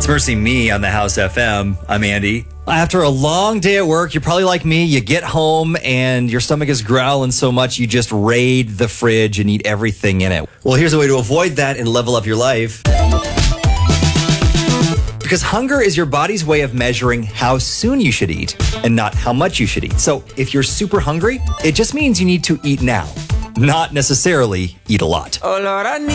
It's Mercy Me on the House FM. I'm Andy. After a long day at work, you're probably like me. You get home and your stomach is growling so much you just raid the fridge and eat everything in it. Well, here's a way to avoid that and level up your life. Because hunger is your body's way of measuring how soon you should eat and not how much you should eat. So if you're super hungry, it just means you need to eat now, not necessarily eat a lot. Oh Lord, I need